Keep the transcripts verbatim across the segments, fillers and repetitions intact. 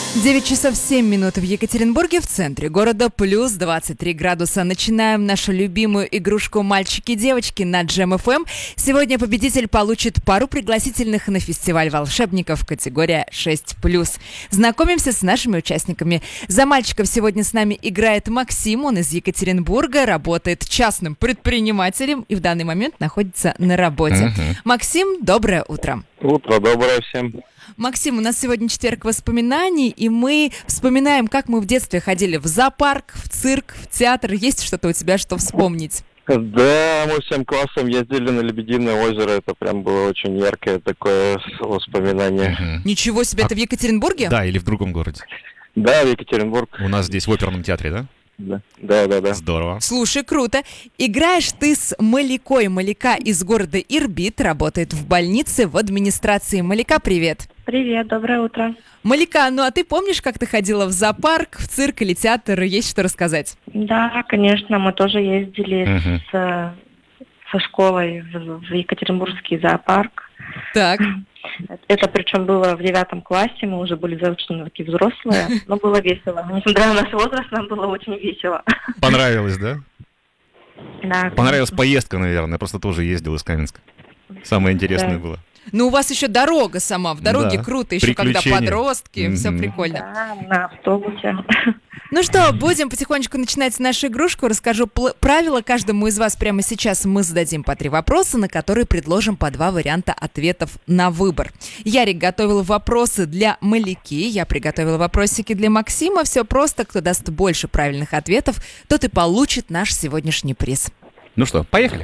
девять часов семь минут в Екатеринбурге, в центре города, плюс двадцать три градуса. Начинаем нашу любимую игрушку «Мальчики-девочки» на Джем эф эм. Сегодня победитель получит пару пригласительных на фестиваль волшебников категория шесть плюс. Знакомимся с нашими участниками. За мальчиков сегодня с нами играет Максим. Он из Екатеринбурга, работает частным предпринимателем и в данный момент находится на работе. Uh-huh. Максим, доброе утро. Утро доброе всем. Максим, у нас сегодня четверг воспоминаний, и мы вспоминаем, как мы в детстве ходили в зоопарк, в цирк, в театр. Есть что-то у тебя, что вспомнить? Да, мы всем классом ездили на Лебединое озеро. Это прям было очень яркое такое воспоминание. Угу. Ничего себе, а... это в Екатеринбурге? Да, или в другом городе? Да, в Екатеринбург. У нас здесь в оперном театре, да? Да, да, да, да. Здорово. Слушай, круто. Играешь ты с Маликой. Малика из города Ирбит, работает в больнице в администрации. Малика, привет. Привет, доброе утро. Малика, ну а ты помнишь, как ты ходила в зоопарк, в цирк или театр? Есть что рассказать? Да, конечно, мы тоже ездили Угу. с, со школой в, в Екатеринбургский зоопарк. Так. Это причем было в девятом классе, мы уже были достаточно такие взрослые, но было весело. Несмотря на наш возраст, нам было очень весело. Понравилось, да? Да. Понравилась поездка, наверное. Я просто тоже ездил из Каменска. Самое интересное Да. было. Ну, у вас еще дорога сама, в дороге Да. круто, еще когда Приключения. подростки, Мгм. все прикольно. Да, на автобусе. Ну что, будем потихонечку начинать нашу игрушку. Расскажу пл- правила каждому из вас прямо сейчас. Мы зададим по три вопроса, на которые предложим по два варианта ответов на выбор. Ярик готовил вопросы для Малики, я приготовила вопросики для Максима. Все просто, кто даст больше правильных ответов, тот и получит наш сегодняшний приз. Ну что, поехали.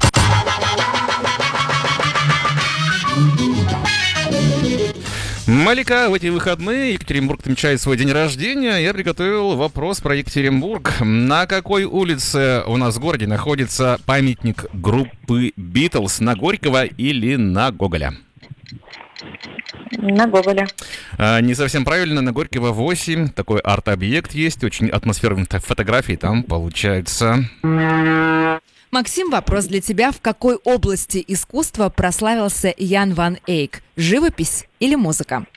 Малика, в эти выходные Екатеринбург отмечает свой день рождения. Я приготовил вопрос про Екатеринбург. На какой улице у нас в городе находится памятник группы Битлз? На Горького или на Гоголя? На Гоголя. А, не совсем правильно, на Горького восемь. Такой арт-объект есть, очень атмосферные фотографии там получается. Максим, вопрос для тебя. В какой области искусства прославился Ян ван Эйк? Живопись или музыка?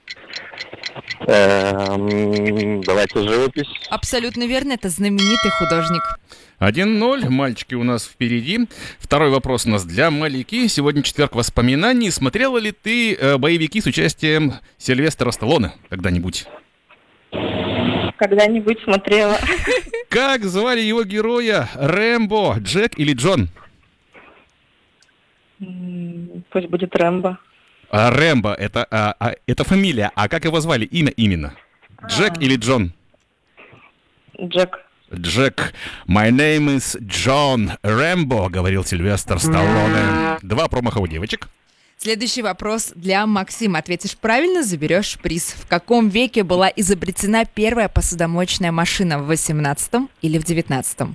Эм, давайте живопись. Абсолютно верно, это знаменитый художник. один ноль, мальчики у нас впереди. Второй вопрос у нас для Малики. Сегодня четверг воспоминаний. Смотрела ли ты э, боевики с участием Сильвестра Сталлоне когда-нибудь? Когда-нибудь смотрела. Как звали его героя? Рэмбо, Джек или Джон? М, Пусть будет Рэмбо. А, Рэмбо, это, а, а, это фамилия. А как его звали? Имя именно? Джек А. или Джон? Джек. Джек. My name is John Рэмбо, говорил Сильвестр Сталлоне. Два промаха у девочек. Следующий вопрос для Максима. Ответишь правильно, заберешь приз. В каком веке была изобретена первая посудомоечная машина? В восемнадцатом или в девятнадцатом?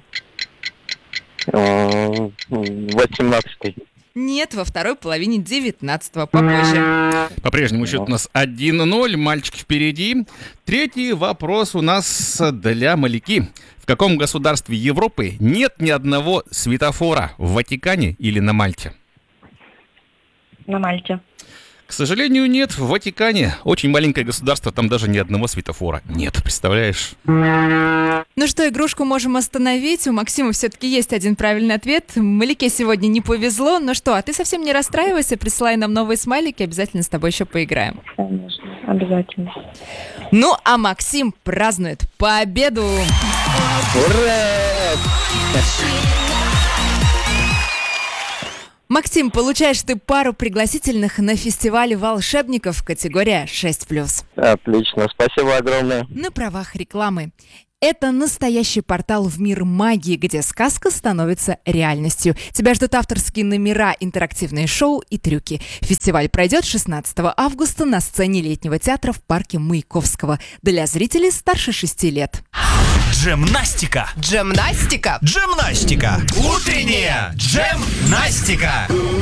Эм, восемнадцатый. Нет, во второй половине девятнадцатого, попозже. По-прежнему счет у нас один ноль, мальчики впереди. Третий вопрос у нас для Малики. В каком государстве Европы нет ни одного светофора? В Ватикане или на Мальте? На Мальте. К сожалению, нет. В Ватикане очень маленькое государство, там даже ни одного светофора нет, представляешь? Ну что, игрушку можем остановить. У Максима все-таки есть один правильный ответ. Малике сегодня не повезло. Ну что, а ты совсем не расстраивайся, присылай нам новые смайлики, обязательно с тобой еще поиграем. Конечно, обязательно. Ну, а Максим празднует победу! Ура! Максим, получаешь ты пару пригласительных на фестиваль волшебников категория шесть плюс. Отлично, спасибо огромное. На правах рекламы. Это настоящий портал в мир магии, где сказка становится реальностью. Тебя ждут авторские номера, интерактивные шоу и трюки. Фестиваль пройдет шестнадцатого августа на сцене летнего театра в парке Маяковского. Для зрителей старше шести лет. Джемнастика. Джемнастика. Джемнастика. Утренняя джемнастика.